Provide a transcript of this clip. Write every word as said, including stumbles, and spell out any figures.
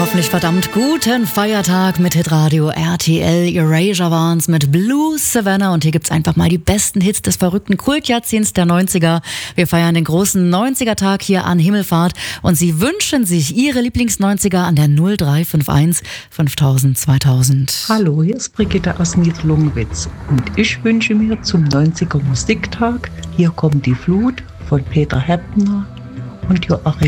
hoffentlich verdammt guten Feiertag mit Hitradio R T L. Erasure waren's mit Blue Savannah und hier gibt's einfach mal die besten Hits des verrückten Kultjahrzehnts der neunziger. Wir feiern den großen neunziger-Tag hier an Himmelfahrt und Sie wünschen sich Ihre Lieblings-neunziger an der null drei fünf eins fünftausend zweitausend. Hallo, hier ist Brigitte aus Niederlungwitz und ich wünsche mir zum neunziger Musiktag, hier kommt die Flut von Peter Heppner und Joachim